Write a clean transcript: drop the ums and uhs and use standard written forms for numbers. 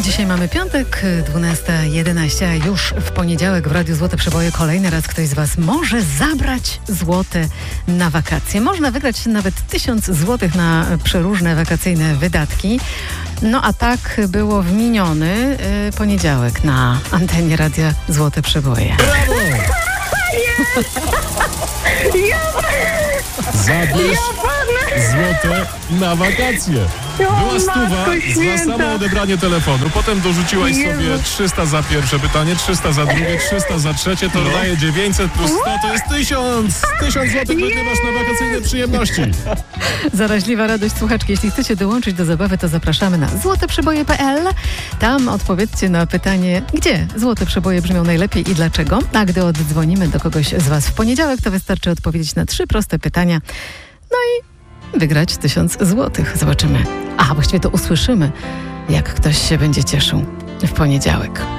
Dzisiaj mamy piątek, 12:11, a już w poniedziałek w Radiu Złote Przeboje kolejny raz ktoś z Was może zabrać złote na wakacje. Można wygrać nawet 1000 złotych na przeróżne wakacyjne wydatki. No a tak było w miniony poniedziałek na antenie Radia Złote Przeboje. Brawo! Zabierz złote na wakacje. Była stuwa za samo odebranie telefonu. Potem dorzuciłaś sobie 300 za pierwsze pytanie, 300 za drugie, 300 za trzecie. To daje 900 plus 100 to jest 1000. 1000 złotych wygrywasz na wakacyjne przyjemności. Zaraźliwa radość słuchaczki. Jeśli chcecie dołączyć do zabawy, to zapraszamy na złoteprzeboje.pl. Tam odpowiedzcie na pytanie, gdzie złote przeboje brzmią najlepiej i dlaczego. A gdy oddzwonimy do kogoś z Was w poniedziałek, to wystarczy odpowiedzieć na 3 proste pytania. No i wygrać 1000 złotych. Zobaczymy. A właściwie to usłyszymy, jak ktoś się będzie cieszył w poniedziałek.